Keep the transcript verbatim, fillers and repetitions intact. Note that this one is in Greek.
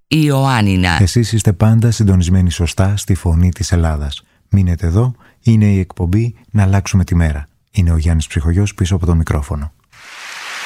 Ιωάννινα. Εσείς είστε πάντα συντονισμένοι σωστά στη φωνή της Ελλάδας. Μείνετε εδώ, είναι η εκπομπή «Να αλλάξουμε τη μέρα». Είναι ο Γιάννης Ψυχογιός πίσω από το μικρόφωνο.